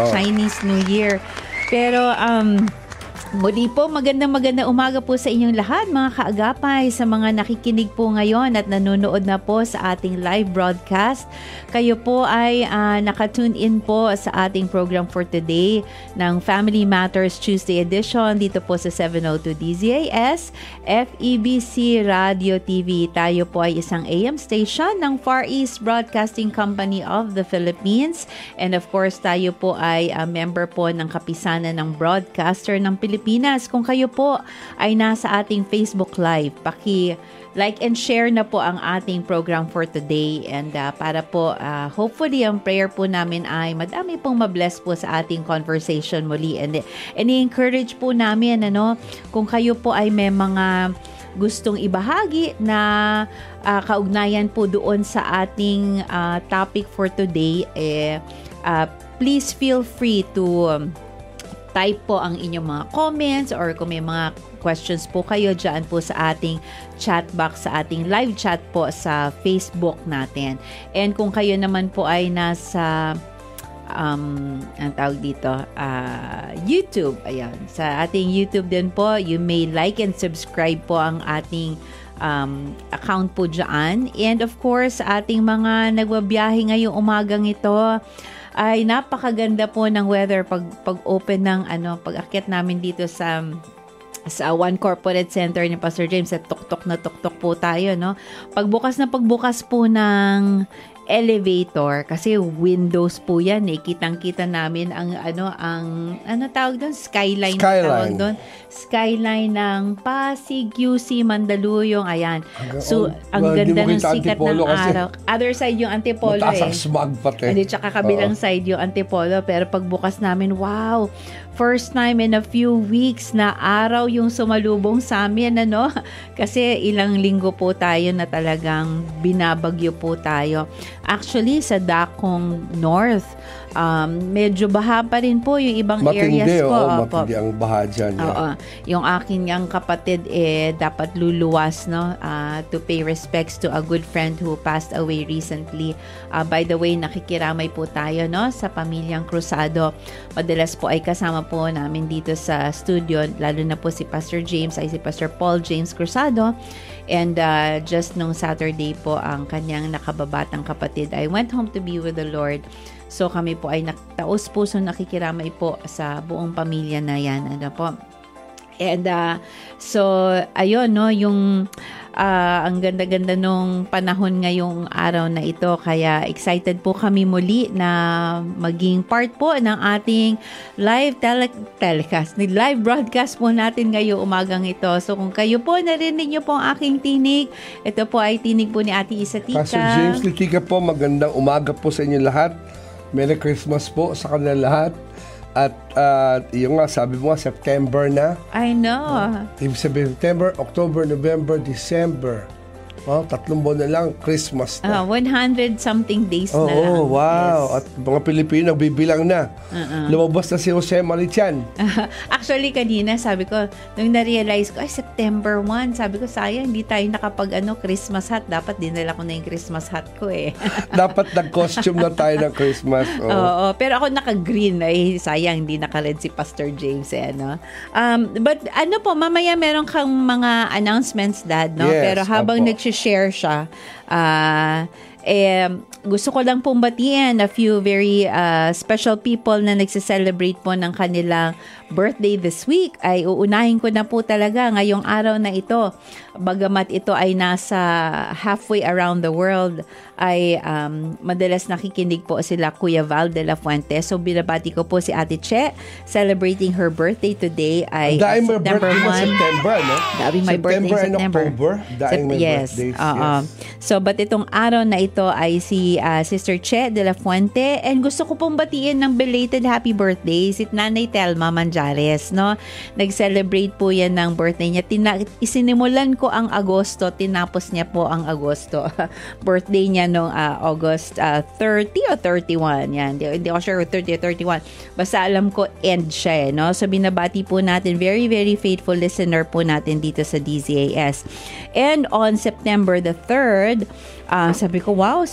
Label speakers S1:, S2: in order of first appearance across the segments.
S1: Chinese New Year. Pero muli po, magandang umaga po sa inyong lahat, mga kaagapay, sa mga nakikinig po ngayon at nanonood na po sa ating live broadcast. Kayo po ay nakatune in po sa ating program for today ng Family Matters Tuesday edition dito po sa 702 DZAS, FEBC Radio TV. Tayo po ay isang AM station ng Far East Broadcasting Company of the Philippines. And of course, tayo po ay member po ng kapisanan ng broadcaster ng Pilipinas. Kung kayo po ay nasa ating Facebook Live, paki-like and share na po ang ating program for today. And para po, hopefully, ang prayer po namin ay madami pong mabless po sa ating conversation muli. And i-encourage po namin, kung kayo po ay may mga gustong ibahagi na kaugnayan po doon sa ating topic for today, please feel free to type po ang inyong mga comments or kung may mga questions po kayo dyan po sa ating chat box, sa ating live chat po sa Facebook natin. And kung kayo naman po ay nasa ang tawag dito, YouTube, ayan, sa ating YouTube din po, you may like and subscribe po ang ating account po dyan. And of course, ating mga nagbabiyahe ngayong umagang ito, ay napakaganda po ng weather pag-open ng pag-akyat namin dito sa One Corporate Center ni Pastor James, at tuktok na tuktok po tayo, pagbukas po ng elevator, kasi windows po yan kitang-kita namin ang tawag doon, skyline. Tawag doon, skyline ng Pasig, QC, Mandaluyong, ayan. So ang ganda ng sikat ng araw. Other side yung Antipolo,
S2: mataas ang smog pati.
S1: Hindi, tsaka kabilang side yung Antipolo. Pero pagbukas namin, wow, first time in a few weeks na araw yung sumalubong sa amin, kasi ilang linggo po tayo na talagang binabagyo po tayo. Actually, sa Dakong North, medyo baha pa rin po yung ibang areas po.
S2: Matindi ang baha dyan.
S1: Yung aking kapatid dapat luluwas, to pay respects to a good friend who passed away recently. By the way, nakikiramay po tayo sa pamilyang Cruzado. Madalas po ay kasama po namin dito sa studio, lalo na po si Pastor James, ay si Pastor Paul James Cruzado. And just nung Saturday po, ang kanyang nakababatang kapatid ay went home to be with the Lord. So kami po ay taos-puso nakikiramay po sa buong pamilya na yan. And so ayun, yung ang ganda-ganda nung panahon ngayong araw na ito, kaya excited po kami muli na maging part po ng ating live telecast, live broadcast po natin ngayong umagang ito. So kung kayo po narinig niyo po ang aking tinig, ito po ay tinig po ni Ate Isatika.
S2: Pastor James Litika po, magandang umaga po sa inyo lahat. Merry Christmas po sa kanila lahat. At yung sabi mo September na.
S1: I know.
S2: September, October, November, December. 3 buwan na lang, Christmas na.
S1: 100 something days na lang.
S2: Oh, wow.
S1: Yes.
S2: At mga Pilipino nagbibilang na. Lumabas na si Jose Marichan.
S1: Actually, kanina sabi ko, nung na-realize ko, September 1, sabi ko, sayang, hindi tayo nakapag Christmas hat. Dapat dinala ko na yung Christmas hat ko
S2: Dapat nag-costume na tayo ng Christmas.
S1: Oo, pero ako naka-green. Sayang, hindi naka-red si Pastor James. But po, mamaya meron kang mga announcements, Dad, no?
S2: Yes,
S1: pero habang share siya, gusto ko lang pong batiin a few very special people na nagse-celebrate po ng kanilang birthday this week. Ay uunahin ko na po talaga ngayong araw na ito. Bagamat ito ay nasa halfway around the world, ay madalas nakikinig po sila Kuya Val de la Fuente. So binabati ko po si Ate Che, celebrating her birthday today ay September 1.
S2: September, no?
S1: Daing my birthday September.
S2: October. Daing my birthdays. Yes.
S1: So but itong araw na ito ay si Sister Che de la Fuente, and gusto ko pong batiin ng belated happy birthday si Nanay Telma Manjares, no? Nag-celebrate po yan ng birthday niya. Isinimulan ko ang Agosto, tinapos niya po ang Agosto. Birthday niya noong August 30 o 31. Yan. Hindi ako sure 30 o 31. Basta alam ko end siya, no? So binabati po natin, very very faithful listener po natin dito sa DZAS. And on September the 3rd, sabi ko, wow, September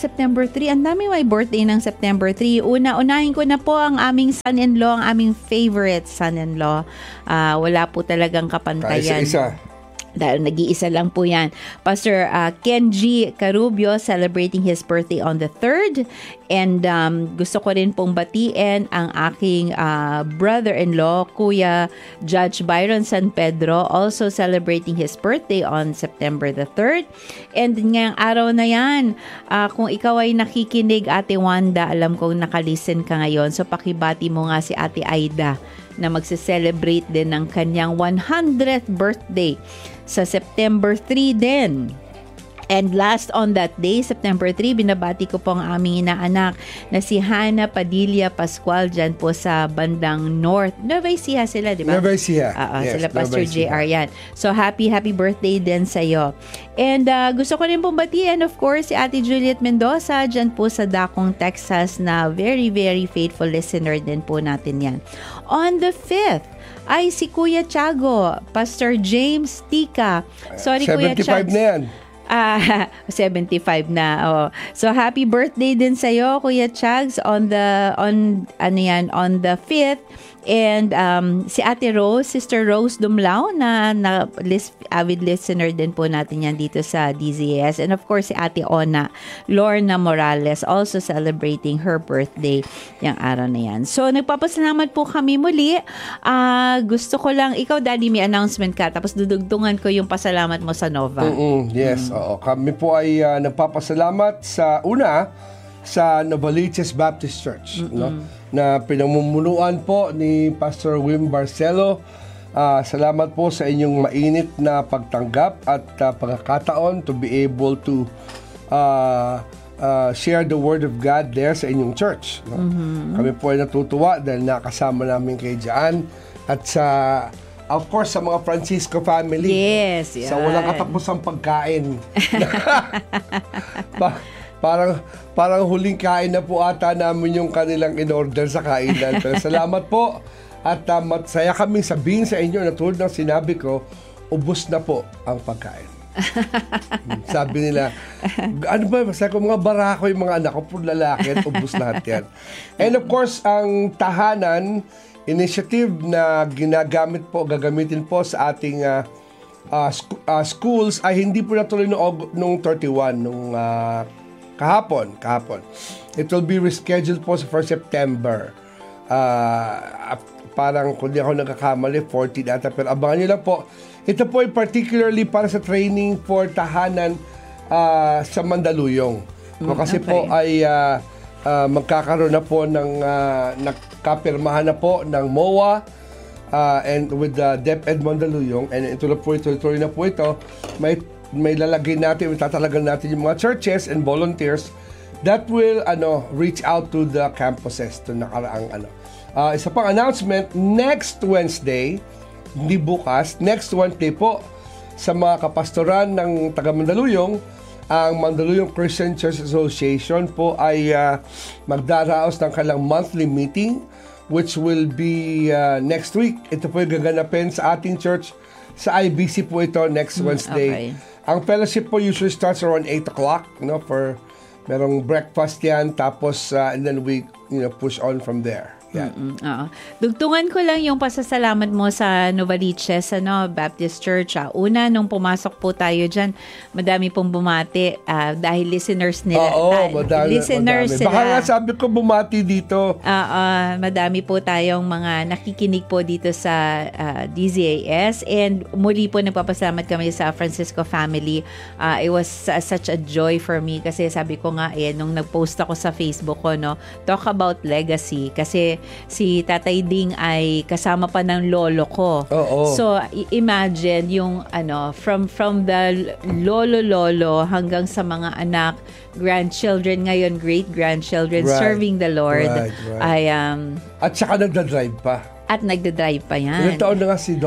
S1: September 3. Ang dami may birthday ng September 3. Unahin ko na po ang aming son-in-law, ang aming favorite son-in-law. Wala po talagang kapantayan.
S2: Isa-isa.
S1: Dahil nag-iisa lang po yan. Pastor Kenji Carubio celebrating his birthday on the 3rd. And gusto ko rin pong batiin ang aking brother-in-law, Kuya Judge Byron San Pedro, also celebrating his birthday on September the 3rd. And ngayong araw na yan, kung ikaw ay nakikinig, Ate Wanda, alam kong nakalisten ka ngayon. So pakibati mo nga si Ate Aida na magse-celebrate din ng kanyang 100th birthday sa September 3 din. And last on that day, September 3, binabati ko po ang aming inaanak na si Hannah Padilla Pascual dyan po sa bandang North. Nueva Ecija sila, di ba?
S2: Nueva Ecija.
S1: Yes, sila Pastor JR yan. So happy birthday din sa'yo. And gusto ko rin pong batiin, of course, si Ate Juliet Mendoza dyan po sa Dakong, Texas na very, very faithful listener din po natin yan. On the 5th, ay si Kuya Tiago, Pastor James Tika. Sorry, Kuya Tiago.
S2: 75 na yan.
S1: 75 na. Oh. So happy birthday din sa iyo, Kuya Chags, on the 5th. And si Ate Rose, Sister Rose Dumlao na avid listener din po natin yan dito sa DZS. And of course si Ate Ona Lorna Morales also celebrating her birthday yung araw na yan. So nagpapasalamat po kami muli. Gusto ko lang, ikaw Daddy may announcement ka tapos dudugtungan ko yung pasalamat mo sa Nova.
S2: Yes, oo. Kami po ay nagpapasalamat sa Novaliches Baptist Church, no? Na pinamumunuan po ni Pastor Wim Barcelo. Salamat po sa inyong mainit na pagtanggap at pagkakataon to be able to share the Word of God there sa inyong church, no? Kami po ay natutuwa dahil nakasama namin kayo dyan at of course, sa mga Francisco family.
S1: Yes, yan.
S2: Sa walang katapusang pagkain. Parang huling kain na po ata namin yung kanilang in-order sa kainan. Pero salamat po. At masaya kaming sabihin sa inyo na tulad ng sinabi ko, ubos na po ang pagkain. Sabi nila, ano ba, masaya ko mga barako yung mga anak ko, puro lalaki at ubos lahat yan. And of course, ang tahanan initiative na gagamitin po sa ating schools ay hindi po natuloy noong 31, nung kahapon. It will be rescheduled po sa 1 September. Parang kung di ako nagkakamali, 14 ata. Pero abangan nyo lang po. Ito po ay particularly para sa training for tahanan sa Mandaluyong. Kasi po ay magkakaroon na po ng nakapirmahan na po ng MOA and with the DepEd Mandaluyong, and ituloy na po ito. May lalagay natin, tatalagan natin yung mga churches and volunteers that will reach out to the campuses to nakaraang isa pang announcement, next Wednesday, hindi bukas, next Wednesday po sa mga kapastoran ng taga Mandaluyong, ang Mandaluyong Christian Church Association po ay magdaraos ng kanilang monthly meeting which will be next week. Ito po yung gaganapin sa ating church sa IBC po ito next Wednesday. Okay. Ang fellowship po usually starts around 8 o'clock, merong breakfast yan, tapos and then we push on from there. Yeah.
S1: Dugtungan ko lang yung pasasalamat mo sa Novaliches Baptist Church. Una, nung pumasok po tayo dyan, madami pong bumati dahil listeners nila.
S2: Madami.
S1: Sila.
S2: Baka nga sabi ko bumati dito.
S1: Madami po tayong mga nakikinig po dito sa DZAS, and muli po nagpapasalamat kami sa Francisco family. It was such a joy for me kasi sabi ko nga nung nag-post ako sa Facebook ko, talk about legacy, kasi si Tatay Ding ay kasama pa ng lolo ko. So imagine yung from the lolo hanggang sa mga anak, grandchildren ngayon, great-grandchildren, serving the Lord.
S2: Right. At saka nagdadrive pa.
S1: At nagdadrive pa yan.
S2: Ilang taon na nga si Doc?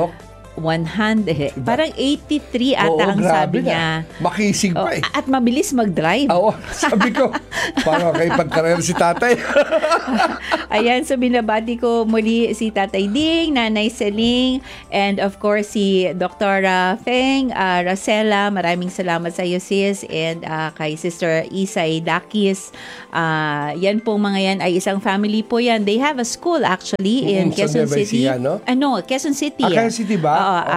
S1: 100. Parang 83 ata ang sabi niya.
S2: Makisig pa eh.
S1: At mabilis mag-drive.
S2: Oo, sabi ko, parang kay pagkarera si tatay.
S1: Ayan, so binabati ko muli si Tatay Ding, Nanay Seling, and of course si Dr. Feng, Rosella, maraming salamat sa iyo sis, and kay Sister Isay Dakis. Yan po mga yan ay isang family po yan. They have a school actually in Quezon City. Quezon City.
S2: Quezon City ba?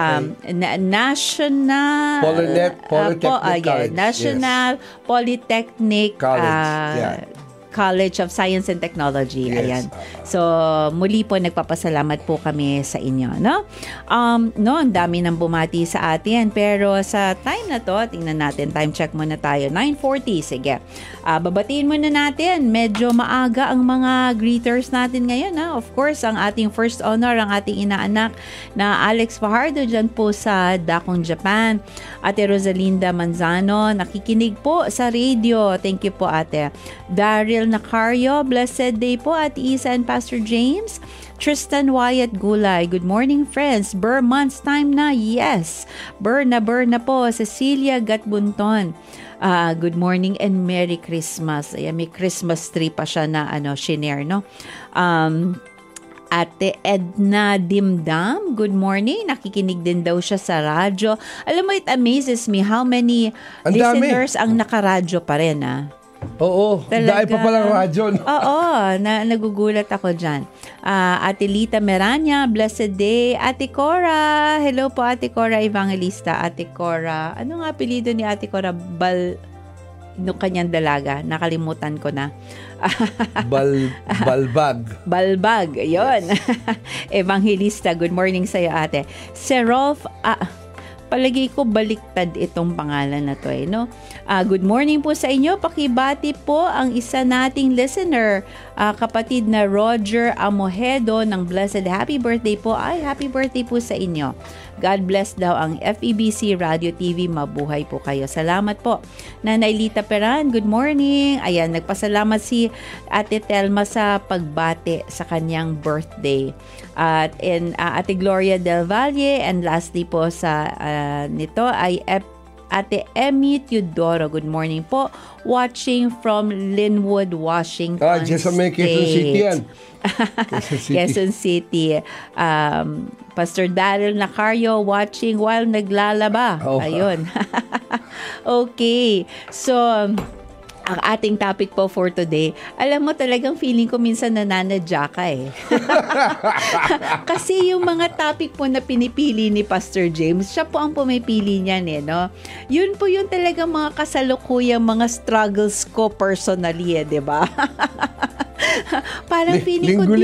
S1: National
S2: Polytechnic College.
S1: National Polytechnic
S2: College.
S1: College of Science and Technology.
S2: Yes.
S1: Ayan. So, muli po nagpapasalamat po kami sa inyo, no? Ang dami nang bumati sa atin, pero sa time na to, tingnan natin, time check muna tayo. 9:40, sige. Babatiin muna natin. Medyo maaga ang mga greeters natin ngayon, ha? Of course, ang ating first honor, ang ating inaanak na Alex Fajardo dyan po sa Dakong, Japan. Ate Rosalinda Manzano, nakikinig po sa radio. Thank you po, ate. Daryl Nacario, blessed day po at Isa and Pastor James. Tristan Wyatt Gulay, good morning friends. Burr month's time na, yes. Burr na po. Cecilia Gatbunton, good morning and Merry Christmas. Ayan, may Christmas tree pa siya na shinare, no? Ate Edna Dimdam, good morning. Nakikinig din daw siya sa radyo. Alam mo, it amazes me how many listeners ang nakaradyo pa rin,
S2: Oo, dahil pa palang radyo.
S1: Oo, nagugulat ako dyan. Ate Lita Meranya, blessed day. Ate Cora, hello po Ate Cora Evangelista. Ate Cora, ano nga apelido ni Ate Cora? Nung kanyang dalaga, nakalimutan ko na. Balbag, yun. Yes. Evangelista, good morning sa'yo ate. Serolf, palagi ko baliktad itong pangalan na to no? Good morning po sa inyo. Pakibati po ang isa nating listener, kapatid na Roger Amohedo ng Blessed. Happy birthday po. Happy birthday po sa inyo. God bless daw ang FEBC Radio TV. Mabuhay po kayo. Salamat po. Nanay Lita Peran, good morning. Ayan, nagpasalamat si Ate Telma sa pagbati sa kanyang birthday. At Ate Gloria Del Valle, and lastly po sa nito ay Ate Emmy Teodoro. Good morning po. Watching from Linwood, Washington
S2: State. Quezon City yan.
S1: Quezon City. Pastor Daryl Nacario watching while naglalaba. Ayun. Okay. So, ang ating topic po for today, alam mo talagang feeling ko minsan nananadya ka eh. Kasi yung mga topic po na pinipili ni Pastor James, siya po ang pumipili niyan no? Yun po yung talagang mga kasalukuyang mga struggles ko personally di ba? Parang feeling ko,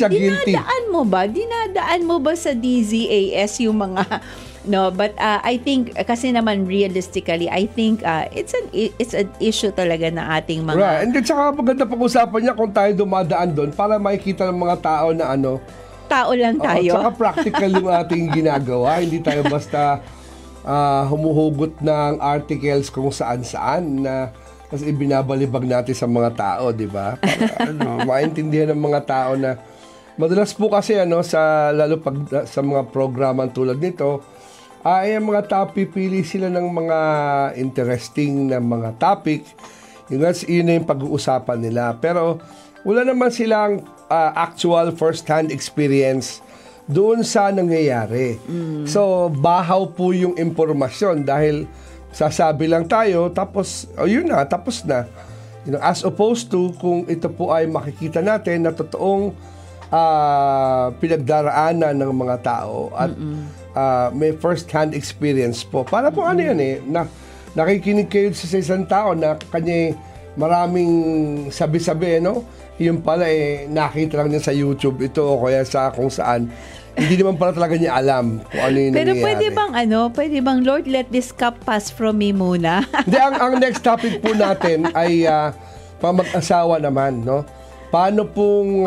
S1: dinadaan mo ba sa DZAS yung mga no, but I think kasi naman realistically, I think it's an issue talaga na ating mga
S2: right. And saka maganda pag-usapan niya kung tayo dumadaan doon para makikita ng mga tao na
S1: tao lang tayo.
S2: Saka practical yung ating ginagawa. Hindi tayo basta humuhugot ng articles kung saan-saan na kasi ibinabalibag natin sa mga tao, di ba? Para maintindihan ng mga tao na madalas po kasi lalo pag sa mga programang tulad nito, ay ang mga tao pipili sila ng mga interesting na mga topic. Yun na yung pag-uusapan nila. Pero wala naman silang actual first-hand experience doon sa nangyayari. So, bahaw po yung impormasyon dahil sasabi lang tayo, tapos, tapos na. As opposed to, kung ito po ay makikita natin na totoong pinagdaraanan ng mga tao at may first-hand experience po. Para po nakikinig kayo sa isang tao na kanya maraming sabi-sabi, yung pala nakita lang niya sa YouTube ito o kaya sa kung saan. Hindi naman pala talaga niya alam kung ano yung
S1: pero
S2: nangyayari.
S1: Pwede bang Lord, let this cup pass from me muna?
S2: Hindi, ang next topic po natin ay pamag-asawa naman, no? Paano pong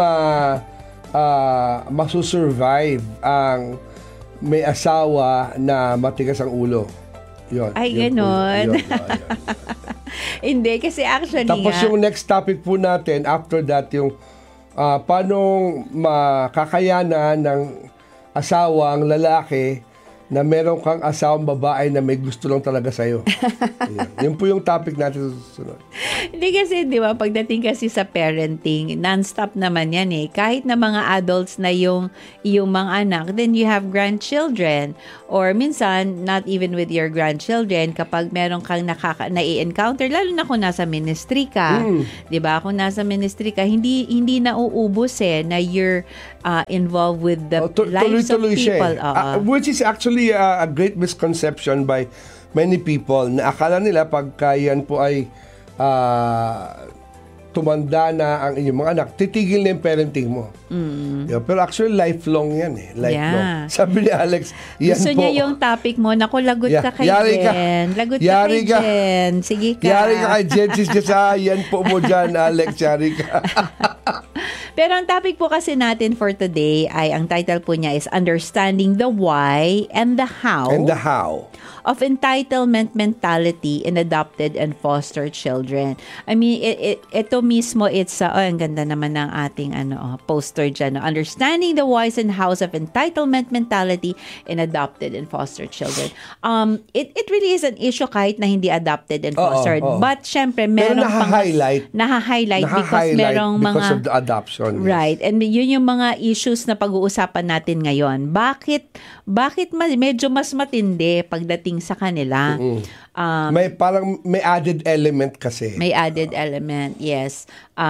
S2: masusurvive ang may asawa na matigas ang ulo? Yun.
S1: Ay, ganon. Hindi, kasi actually
S2: tapos yung next topic po natin, after that, yung paano makakayanan ng asawang lalaki na meron kang asawang babae na may gusto lang talaga sa'yo. Yun po yung topic natin sa susunod.
S1: Hindi kasi, di ba, pagdating kasi sa parenting, non-stop naman yan eh. Kahit na mga adults na yung mga anak, then you have grandchildren. Or minsan, not even with your grandchildren, kapag meron kang nai-encounter, lalo na kung nasa ministry ka, di ba? Kung nasa ministry ka, hindi nauubos na you're involved with the lives of people.
S2: Which is actually a great misconception by many people na akala nila pagka yan po ay tumanda na ang inyong mga anak, titigil na yung parenting mo. Diba? Pero actually, lifelong yan eh. Lifelong. Yeah. Sabi ni Alex, yan
S1: gusto
S2: po.
S1: Gusto niya yung topic mo. Naku, lagot ka kay Jen. Lagot ka kay Jen. Sige ka.
S2: Yari ka kay Jen. Yan po mo dyan, Alex. Yari ka.
S1: Pero ang topic po kasi natin for today ay, ang title po niya is Understanding the Why and the How. Of entitlement mentality in adopted and foster children. I mean, ito mismo, it's, ang ganda naman ng ating poster dyan. Understanding the whys and hows of entitlement mentality in adopted and foster children. It really is an issue kahit na hindi adopted and fostered. But syempre, meron naha-highlight because merong
S2: because
S1: mga...
S2: of the adoption.
S1: Right. Yes. And yun yung mga issues na pag-uusapan natin ngayon. Bakit medyo mas matindi pagdating sa kanila?
S2: May added element kasi.
S1: May added element, yes.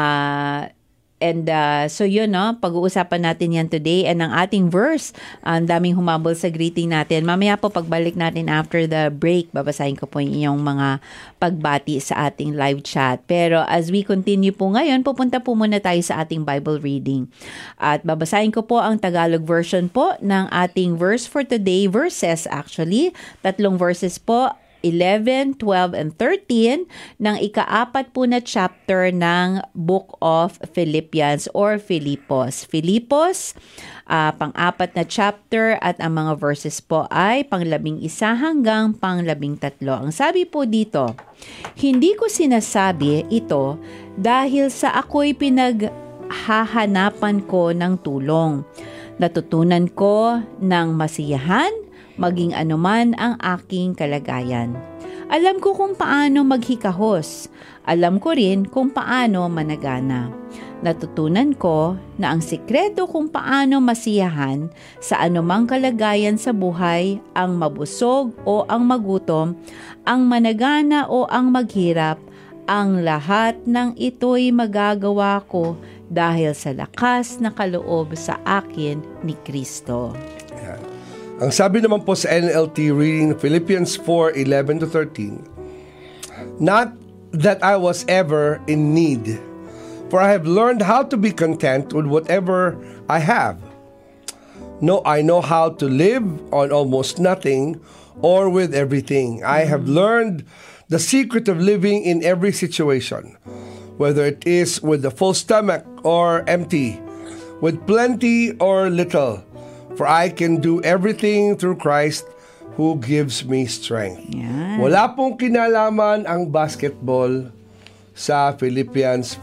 S1: So yun, pag-uusapan natin yan today. And ang ating verse, ang daming humabol sa greeting natin. Mamaya po, pagbalik natin after the break, babasahin ko po yung inyong mga pagbati sa ating live chat. Pero as we continue po ngayon, pupunta po muna tayo sa ating Bible reading. At babasahin ko po ang Tagalog version po ng ating verse for today. Verses actually. 3 verses po. 11, 12, and 13 ng ika-4 po na chapter ng Book of Philippians or Filipos. Filipos, pang-4 na chapter at ang mga verses po ay pang-11 hanggang pang-13. Ang sabi po dito, hindi ko sinasabi ito dahil sa ako'y pinaghahanapan ko ng tulong. Natutunan ko ng masiyahan maging anuman ang aking kalagayan. Alam ko kung paano maghikahos. Alam ko rin kung paano managana. Natutunan ko na ang sikreto kung paano masiyahan sa anumang kalagayan sa buhay, ang mabusog o ang magutom, ang managana o ang maghirap, ang lahat ng ito'y magagawa ko dahil sa lakas na kaloob sa akin ni Kristo.
S2: Ang sabi naman po sa NLT reading Philippians 4:11-13, not that I was ever in need, for I have learned how to be content with whatever I have. No, I know how to live on almost nothing or with everything. I have learned the secret of living in every situation, whether it is with a full stomach or empty, with plenty or little. For I can do everything through Christ who gives me strength.
S1: Yan.
S2: Wala pong kinalaman ang basketball sa Philippians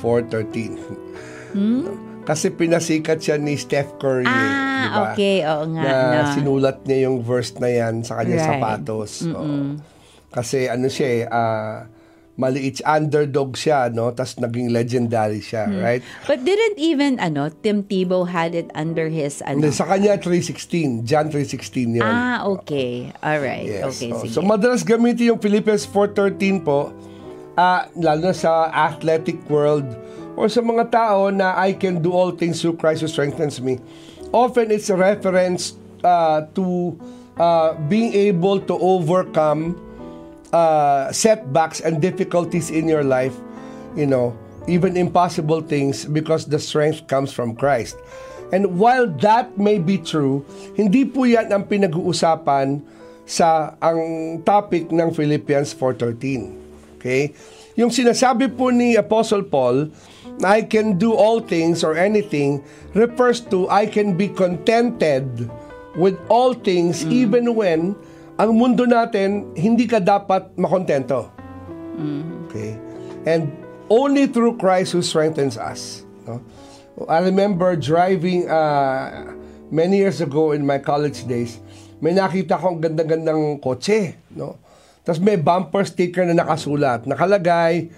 S2: 4:13. Kasi pinasikat siya ni Steph Curry.
S1: Diba? Okay. Oo nga.
S2: Na sinulat niya yung verse na yan sa kanyang sapatos. Kasi siya maliit, underdog siya, tapos naging legendary siya, right?
S1: But didn't even, Tim Tebow had it under his,
S2: Sa kanya, 3:16. John 3:16 yun.
S1: Okay. Alright.
S2: Yes.
S1: Okay, sige.
S2: So, madalas gamitin yung Philippians 4:13 po, lalo na sa athletic world, or sa mga tao na I can do all things through Christ who strengthens me. Often, it's a reference to being able to overcome setbacks and difficulties in your life, even impossible things, because the strength comes from Christ. And while that may be true, hindi po yan ang pinag-uusapan sa ang topic ng Philippians 4:13. Okay? Yung sinasabi po ni Apostle Paul, I can do all things or anything, refers to I can be contented with all things even when ang mundo natin, hindi ka dapat makontento. Okay? And only through Christ who strengthens us. No? I remember driving many years ago in my college days, may nakita akong ganda-gandang kotse, no? Tapos may bumper sticker na nakasulat, nakalagay,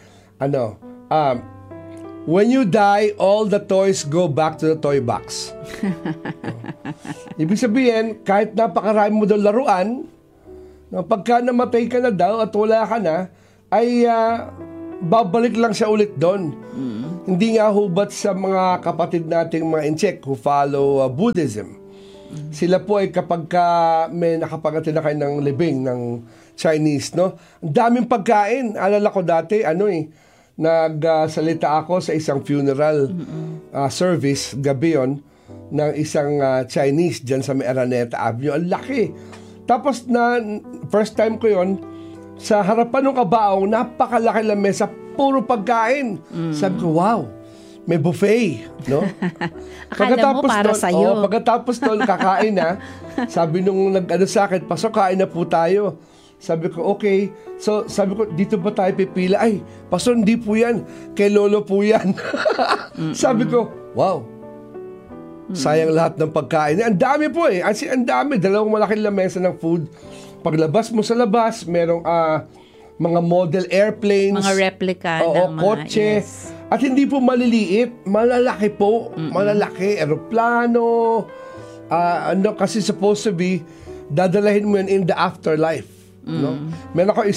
S2: when you die, all the toys go back to the toy box. Ibig sabihin, kahit napakarami mo daw laruan, no, pagka namatay ka na daw at wala ka na, ay babalik lang siya ulit doon. Hindi nga hubat sa mga kapatid nating mga Incheck who follow Buddhism. Sila po ay kapag may nakapagati na kayo ng libing ng Chinese, no? Ang daming pagkain. Alala ko dati, nagsalita ako sa isang funeral service, gabi yun, ng isang Chinese dyan sa may Araneta Avenue. Ang laki. Tapos first time ko yun, sa harapan ng kabaong, napakalaki lang mesa, puro pagkain. Sabi ko, wow, may buffet, no?
S1: Akala mo para sa'yo.
S2: Pagkatapos doon, kakain na. Sabi nung sa akin, pasok, kain na po tayo. Sabi ko, okay. So, sabi ko, dito ba tayo pipila? Ay, pasok, hindi po yan. Kay lolo po yan. Sabi ko, wow. Sayang lahat ng pagkain. Ang dami po eh. Ang dami. Dalawang malaking lamesa ng food. Paglabas mo sa labas, merong mga model airplanes.
S1: Mga replica ng mga
S2: kotse.
S1: Yes.
S2: At hindi po maliliit. Malalaki po. Malalaki. Aeroplano. Kasi supposed to be, dadalahin mo yan in the afterlife. No? Meron ako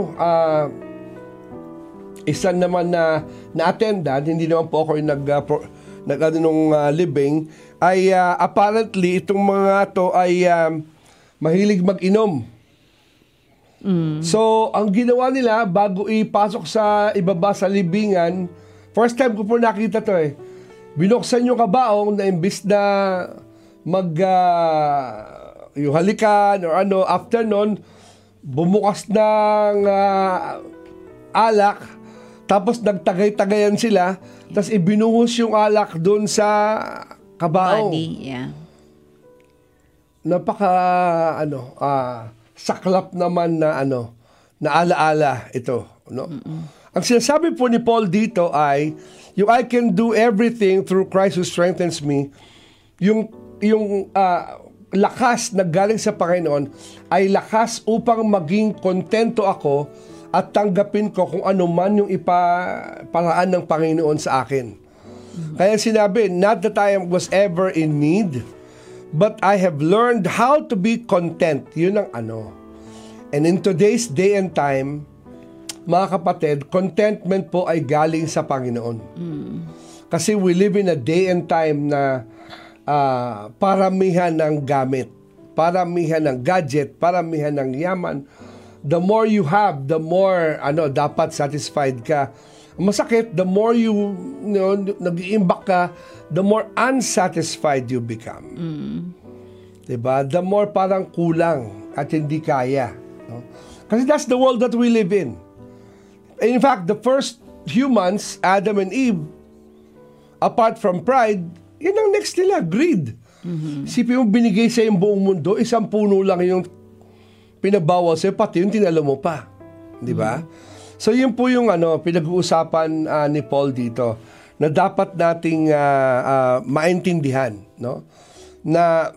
S2: isang naman na attendant, hindi naman po ako yung living, ay apparently itong mga to ay mahilig mag-inom. So, ang ginawa nila bago ipasok sa ibaba sa libingan, first time ko po nakita to eh. Binuksan yung kabaong na imbis na yung halikan or after nun, bumukas ng alak, tapos nagtagay-tagayan sila, tapos ibinuhos yung alak doon sa kabaong.
S1: Body, yeah.
S2: Napaka saklap naman na na alaala ito, no? Ang sinasabi po ni Paul dito ay yung I can do everything through Christ who strengthens me. Yung lakas na galing sa Panginoon ay lakas upang maging kontento ako at tanggapin ko kung ano man yung ipaparaan ng Panginoon sa akin. Kaya sinabi, not that I was ever in need, but I have learned how to be content. Yun ang And in today's day and time, mga kapatid, contentment po ay galing sa Panginoon. Kasi we live in a day and time na paramihan ng gamit, paramihan ng gadget, paramihan ng yaman. The more you have, the more dapat satisfied ka. Masakit, the more you nag-iimbak ka, the more unsatisfied you become. Diba? The more parang kulang at hindi kaya. No? Kasi that's the world that we live in. In fact, the first humans, Adam and Eve, apart from pride, yun ang next nila, greed. Isipin mo, binigay sa yung buong mundo, isang puno lang yung pinabawal sa'yo, pati yung tinalo mo pa. Di ba? So, yun po yung pinag-uusapan ni Paul dito na dapat nating maintindihan, no? Na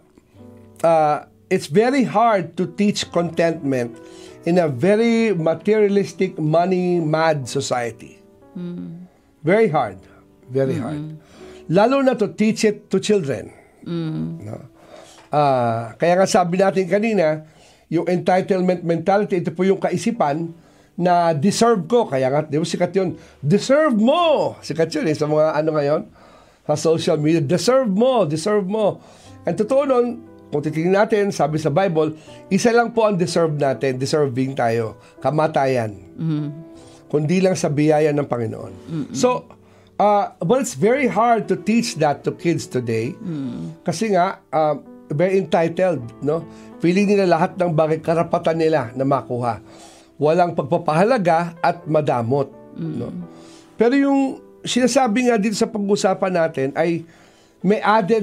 S2: it's very hard to teach contentment in a very materialistic, money-mad society. Very hard. Very hard. Lalo na to teach it to children. No? Kaya nga sabi natin kanina, yung entitlement mentality, ito po yung kaisipan na deserve ko. Kaya nga, di ba sikat yun? Deserve mo! Sikat yun sa mga ngayon, sa social media. Deserve mo! Deserve mo! And totoo nun, kung titingnan natin, sabi sa Bible, isa lang po ang deserve natin. Deserving tayo. Kamatayan. Kundi lang sa biyaya ng Panginoon. So, but it's very hard to teach that to kids today. Kasi nga, very entitled, no? Feeling nila lahat ng bagay, karapatan nila na makuha. Walang pagpapahalaga at madamot. No? Pero yung sinasabi nga dito sa pag-usapan natin ay may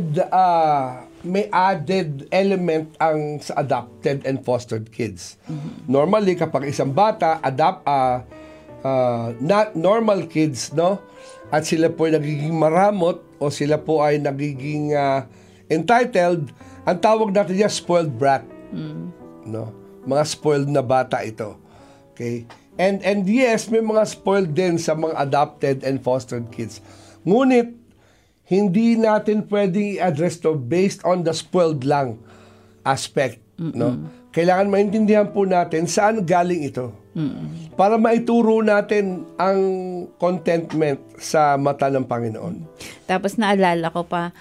S2: added element ang sa adopted and fostered kids. Normally, kapag isang bata, not normal kids, no? At sila po ay nagiging maramot o sila po ay nagiging entitled, ang tawag natin niya spoiled brat. No? Mga spoiled na bata ito. Okay? And yes, may mga spoiled din sa mga adopted and fostered kids. Ngunit, hindi natin pwedeng i-address to based on the spoiled lang aspect. No? Kailangan maintindihan po natin saan galing ito. Para maituro natin ang contentment sa mata ng Panginoon.
S1: Tapos naalala ko pa,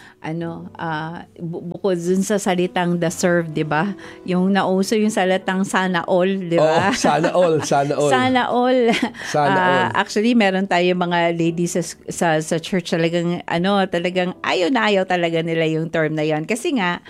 S1: bukod dun sa salitang deserve, di ba? Yung nauso yung salitang sana all, di ba?
S2: Oh, sana all, sana all.
S1: Sana all.
S2: Sana all.
S1: Actually, meron tayo mga ladies sa church talagang, talagang ayaw na ayaw talaga nila yung term na yun. Kasi nga,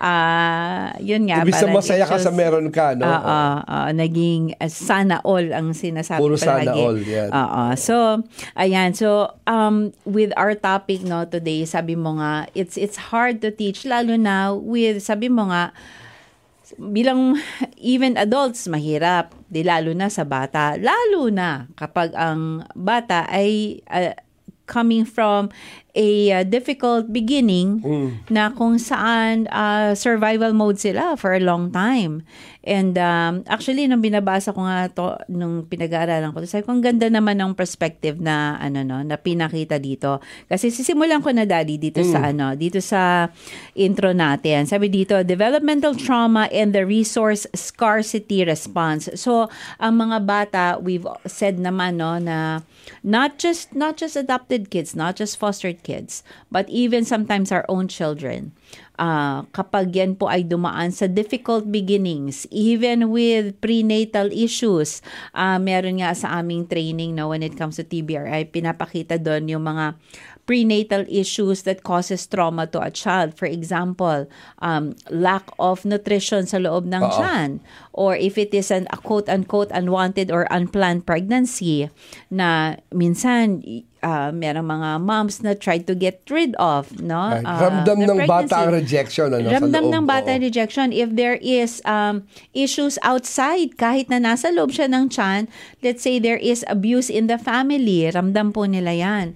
S1: yun nga.
S2: Ibig sabihin masaya ka sa meron ka, no?
S1: Naging sana all ang sinasabi.
S2: Puro sana
S1: palagi.
S2: all, yan.
S1: So, ayan. So, with our topic, no, today, sabi mo nga, it's hard to teach, lalo na with, sabi mo nga, bilang even adults, mahirap. Lalo na sa bata. Lalo na kapag ang bata ay coming from a difficult beginning na kung saan survival mode sila for a long time. And actually, nung binabasa ko nga to, nung pinag-aaralan ko, sabi ko, ang ganda naman ng perspective na, na pinakita dito. Kasi sisimulan ko na, Daddy, dito sa intro natin. Sabi dito, developmental trauma and the resource scarcity response. So, ang mga bata, we've said naman, no, na not just adopted kids, not just fostered kids, but even sometimes our own children. Kapag yan po ay dumaan sa difficult beginnings, even with prenatal issues, meron nga sa aming training, no, when it comes to TBRI, pinapakita doon yung mga prenatal issues that causes trauma to a child. For example, lack of nutrition sa loob ng tiyan. Or if it is a quote-unquote unwanted or unplanned pregnancy na minsan merong mga moms na try to get rid of, no?
S2: Ramdam ng bata ang rejection.
S1: Ramdam ng bata ang rejection. If there is issues outside, kahit na nasa loob siya ng tiyan, let's say there is abuse in the family, ramdam po nila yan.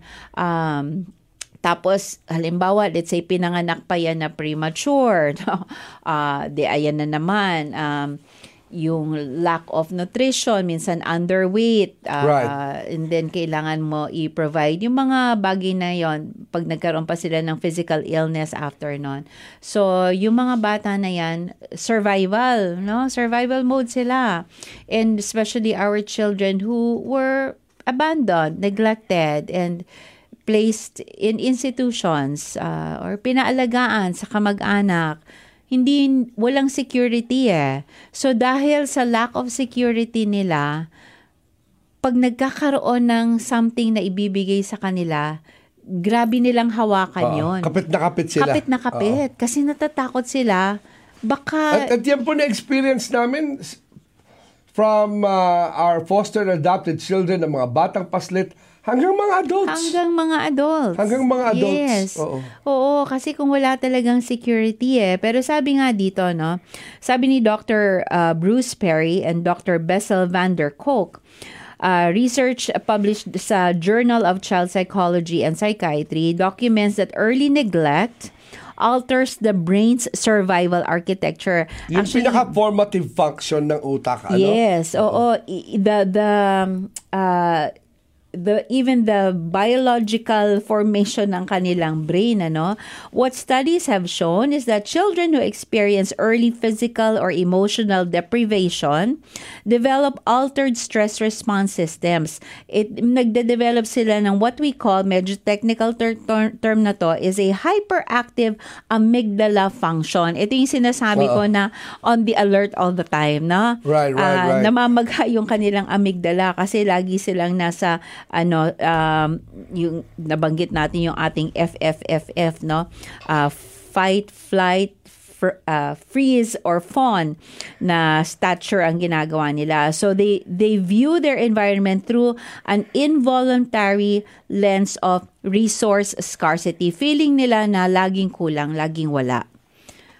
S1: Tapos, halimbawa, let's say pinanganak pa yan na premature. No? Ayan na naman. Yung lack of nutrition, minsan underweight,
S2: right.
S1: And then kailangan mo i-provide yung mga bagay na yon pag nagkaroon pa sila ng physical illness after nun. So, yung mga bata na yan, survival, no? Survival mode sila. And especially our children who were abandoned, neglected, and placed in institutions or pinaalagaan sa kamag-anak. Walang security So dahil sa lack of security nila, pag nagkakaroon ng something na ibibigay sa kanila, grabe nilang hawakan yon.
S2: Kapit na kapit sila.
S1: Kapit na kapit. Kasi natatakot sila. Baka...
S2: At yan po na-experience namin from our foster and adopted children, ng mga batang paslit, hanggang mga adults. Hanggang mga adults.
S1: Yes. Oo, kasi kung wala talagang security Pero sabi nga dito, no, sabi ni Dr. Bruce Perry and Dr. Bessel van der Kolk, research published sa Journal of Child Psychology and Psychiatry documents that early neglect alters the brain's survival architecture.
S2: Yung pinaka-formative function ng utak,
S1: Yes, oo. Even the biological formation ng kanilang brain, what studies have shown is that children who experience early physical or emotional deprivation develop altered stress response systems. Nagde-develop sila ng what we call, medyo technical term na to, is a hyperactive amygdala function. Ito yung sinasabi ko na on the alert all the time, no?
S2: Right.
S1: Namamagha yung kanilang amygdala kasi lagi silang nasa yung nabanggit natin yung ating FFFF, no? Fight, flight, freeze or fawn na stature ang ginagawa nila. So they view their environment through an involuntary lens of resource scarcity. Feeling nila na laging kulang, laging wala.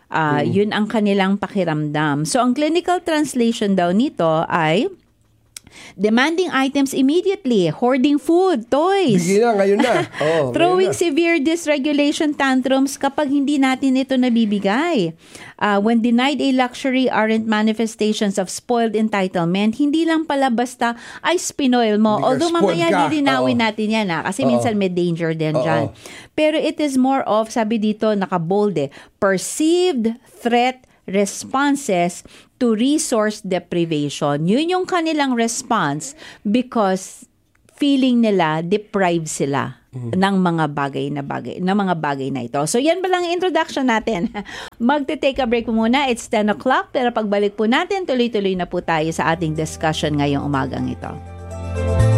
S1: Yun ang kanilang pakiramdam. So ang clinical translation daw nito ay Demanding items immediately, hoarding food, toys.
S2: Bigyan na, ngayon na.
S1: Throwing
S2: ngayon na.
S1: severe dysregulation tantrums kapag hindi natin ito nabibigay. When denied a luxury aren't manifestations of spoiled entitlement, hindi lang pala basta ay spinoil mo.
S2: Hindi ka
S1: Although
S2: spoiled
S1: mamaya
S2: ka.
S1: lilinawin natin yan kasi minsan may danger din dyan. Pero it is more of, sabi dito, nakabold perceived threat responses to resource deprivation. Yun yung kanilang response because feeling nila deprived sila ng mga bagay na ito. So yan pa lang ang introduction natin. Magte-take a break muna. It's 10 o'clock pero pagbalik po natin, tuloy-tuloy na po tayo sa ating discussion ngayong umagang ito.